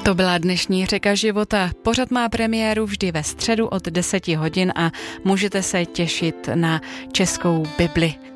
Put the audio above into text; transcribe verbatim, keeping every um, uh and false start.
To byla dnešní Řeka života. Pořad má premiéru vždy ve středu od deseti hodin a můžete se těšit na českou Bibli.